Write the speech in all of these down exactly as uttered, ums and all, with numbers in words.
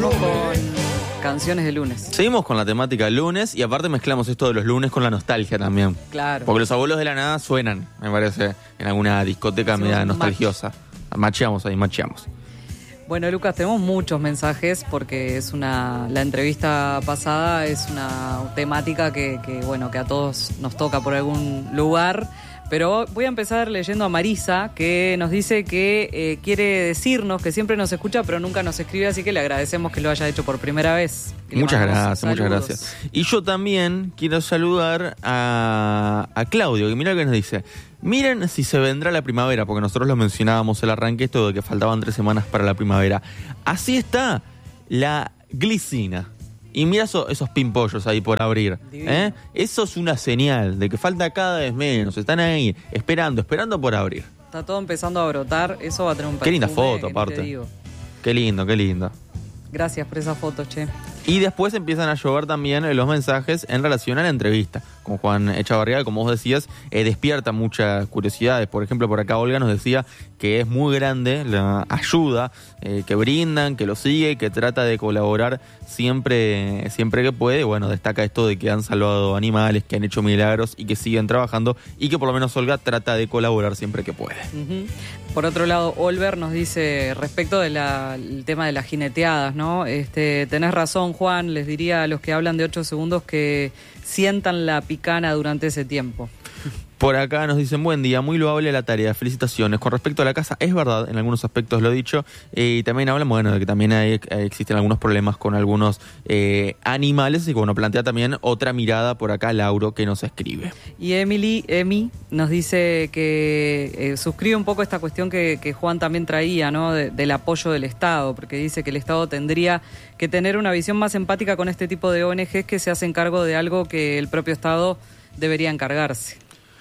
Seguimos con canciones de lunes. Seguimos con la temática del lunes y aparte mezclamos esto de los lunes con la nostalgia también. Claro. Porque los abuelos de la nada suenan, me parece, en alguna discoteca Hacemos media un nostalgiosa. Macheamos ahí, macheamos. Bueno, Lucas, tenemos muchos mensajes porque es una la entrevista pasada es una temática que, que bueno que a todos nos toca por algún lugar. Pero voy a empezar leyendo a Marisa, que nos dice que eh, quiere decirnos que siempre nos escucha, pero nunca nos escribe, así que le agradecemos que lo haya hecho por primera vez. Muchas gracias, saludos. muchas gracias. Y yo también quiero saludar a, a Claudio, que mira lo que nos dice. Miren si se vendrá la primavera, porque nosotros lo mencionábamos el arranque, esto de que faltaban tres semanas para la primavera. Así está la glicina. Y mira eso, esos pimpollos ahí por abrir. ¿eh? Eso es una señal de que falta cada vez menos. Están ahí esperando, esperando por abrir. Está todo empezando a brotar. Eso va a tener un perfume. Qué linda foto, que aparte. te digo. Qué lindo, qué lindo. Gracias por esa foto, che. Y después empiezan a llover también los mensajes en relación a la entrevista con Juan Echavarría, como vos decías, eh, despierta muchas curiosidades. Por ejemplo, por acá Olga nos decía que es muy grande la ayuda eh, que brindan, que lo sigue, que trata de colaborar siempre, siempre que puede. Bueno, destaca esto de que han salvado animales, que han hecho milagros y que siguen trabajando y que por lo menos Olga trata de colaborar siempre que puede. Uh-huh. Por otro lado, Olver nos dice respecto del tema de las jineteadas, ¿no? Este, tenés razón, Juan, les diría a los que hablan de ocho segundos que sientan la picana durante ese tiempo. Por acá nos dicen, buen día, muy loable la tarea, felicitaciones. Con respecto a la casa, es verdad, en algunos aspectos lo he dicho, eh, y también hablan, bueno, de que también hay, existen algunos problemas con algunos eh, animales, y bueno, plantea también otra mirada por acá, Lauro, que nos escribe. Y Emily, Emi, nos dice que eh, suscribe un poco esta cuestión que, que Juan también traía, ¿no? De, del apoyo del Estado, porque dice que el Estado tendría que tener una visión más empática con este tipo de O N Ges que se hacen cargo de algo que el propio Estado debería encargarse.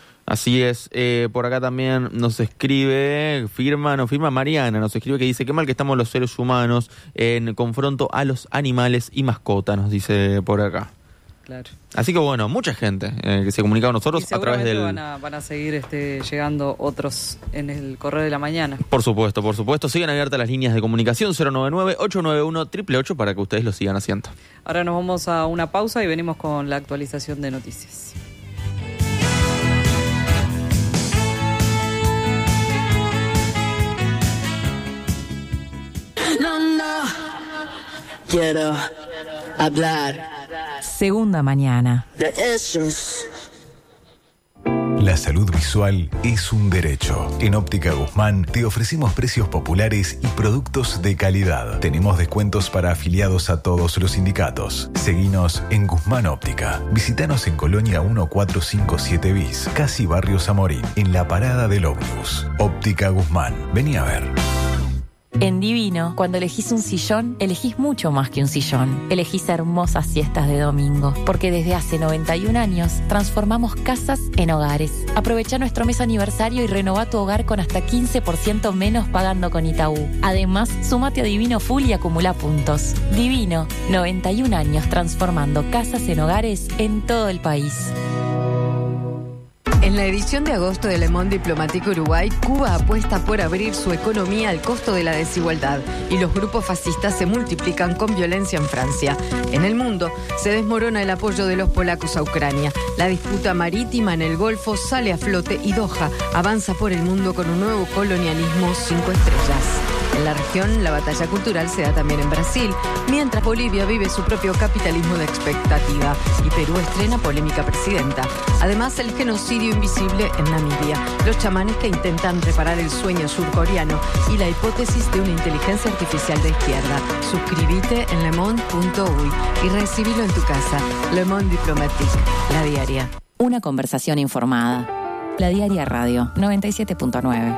Así es, eh, por acá también nos escribe, firma, no firma Mariana, nos escribe que dice qué mal que estamos los seres humanos en confronto a los animales y mascotas, nos dice por acá. Claro. Así que bueno, mucha gente eh, que se comunica con nosotros a través del... van a, van a seguir este, llegando otros en el correo de la mañana. Por supuesto, por supuesto. Siguen abiertas las líneas de comunicación cero nueve nueve, ocho nueve uno, ocho ocho ocho para que ustedes lo sigan haciendo. Ahora nos vamos a una pausa y venimos con la actualización de noticias. No, no, quiero hablar. Segunda mañana. De esos. La salud visual es un derecho. En Óptica Guzmán te ofrecemos precios populares y productos de calidad. Tenemos descuentos para afiliados a todos los sindicatos. Seguinos en Guzmán Óptica. Visítanos en Colonia mil cuatrocientos cincuenta y siete bis, casi Barrio Zamorín, en la parada del ómnibus. Óptica Guzmán. Vení a ver. En Divino, cuando elegís un sillón, elegís mucho más que un sillón. Elegís hermosas siestas de domingo, porque desde hace noventa y un años transformamos casas en hogares. Aprovecha nuestro mes aniversario y renová tu hogar con hasta quince por ciento menos pagando con Itaú. Además, sumate a Divino Full y acumula puntos. Divino, noventa y un años transformando casas en hogares en todo el país. En la edición de agosto de Le Monde Diplomatique Uruguay, Cuba apuesta por abrir su economía al costo de la desigualdad y los grupos fascistas se multiplican con violencia en Francia. En el mundo se desmorona el apoyo de los polacos a Ucrania. La disputa marítima en el Golfo sale a flote y Doha avanza por el mundo con un nuevo colonialismo cinco estrellas. En la región, la batalla cultural se da también en Brasil, mientras Bolivia vive su propio capitalismo de expectativa y Perú estrena polémica presidenta. Además, el genocidio invisible en Namibia, los chamanes que intentan reparar el sueño surcoreano y la hipótesis de una inteligencia artificial de izquierda. Suscríbete en le monde punto uy y recibilo en tu casa. Le Monde Diplomatique, la diaria. Una conversación informada. La Diaria Radio, noventa y siete punto nueve.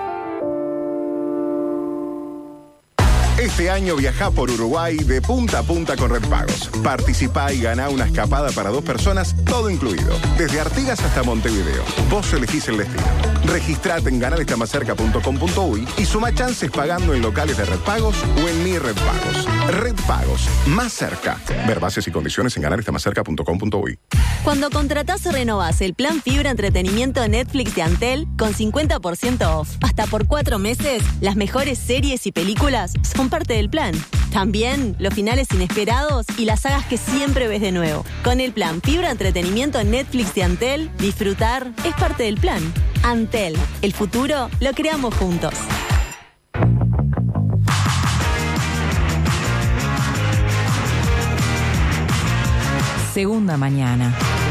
Este año viajá por Uruguay de punta a punta con Red Pagos. Participá y ganá una escapada para dos personas, todo incluido. Desde Artigas hasta Montevideo. Vos elegís el destino. Registrate en ganar está más cerca punto com punto uy y suma chances pagando en locales de Red Pagos o en Mi Red Pagos. Red Pagos, más cerca. Ver bases y condiciones en ganar está más cerca punto com punto uy. Cuando contratás o renovás el plan Fibra Entretenimiento Netflix de Antel con cincuenta por ciento off, hasta por cuatro meses, las mejores series y películas son parte del plan. También los finales inesperados y las sagas que siempre ves de nuevo. Con el plan Fibra Entretenimiento en Netflix de Antel, disfrutar es parte del plan. Antel, el futuro lo creamos juntos. Segunda mañana.